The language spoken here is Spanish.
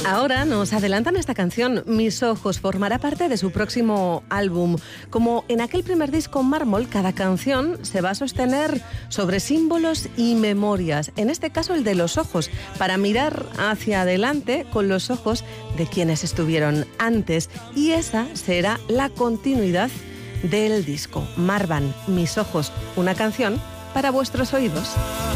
Ahora nos adelantan esta canción. Mis ojos formará parte de su próximo álbum. Como en aquel primer disco Mármol, cada canción se va a sostener sobre símbolos y memorias. En este caso el de los ojos, para mirar hacia adelante con los ojos de quienes estuvieron antes. Y esa será la continuidad del disco. Marvan, Mis ojos, una canción para vuestros oídos.